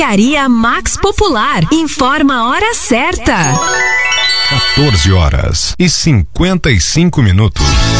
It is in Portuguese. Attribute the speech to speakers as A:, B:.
A: Drogaria Max Popular. Informa a hora certa.
B: 14 horas e 55 minutos.